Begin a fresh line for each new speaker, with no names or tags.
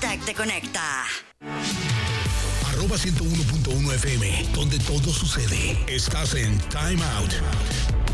Hashtag Te Conecta.
@101.1 FM, donde todo sucede. Estás en Time Out.